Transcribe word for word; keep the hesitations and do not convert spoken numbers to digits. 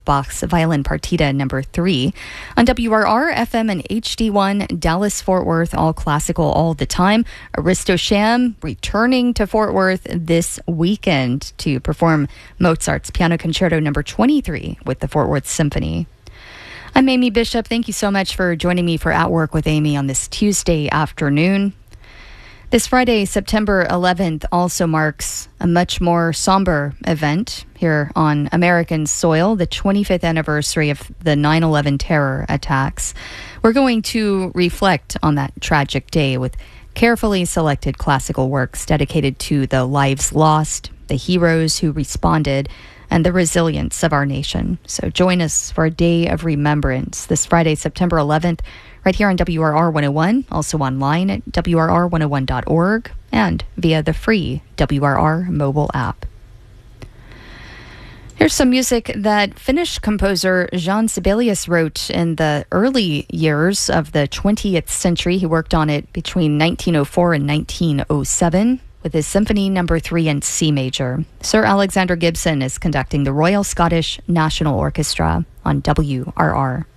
Bach's Violin Partita number three. On W R R, F M and H D one, Dallas, Fort Worth, all classical all the time. Aristo Sham returning to Fort Worth this weekend to perform Mozart's Piano Concerto number twenty-three with the Fort Worth Symphony. I'm Amy Bishop. Thank you so much for joining me for At Work with Amy on this Tuesday afternoon. This Friday, September eleventh, also marks a much more somber event here on American soil, the twenty-fifth anniversary of the nine eleven terror attacks. We're going to reflect on that tragic day with carefully selected classical works dedicated to the lives lost, the heroes who responded, and the resilience of our nation. So join us for a day of remembrance this Friday, September eleventh, right here on W R R one oh one, also online at W R R one oh one dot org and via the free W R R mobile app. Here's some music that Finnish composer Jean Sibelius wrote in the early years of the twentieth century. He worked on it between nineteen oh four and nineteen oh seven with his Symphony number three in C major. Sir Alexander Gibson is conducting the Royal Scottish National Orchestra on W R R.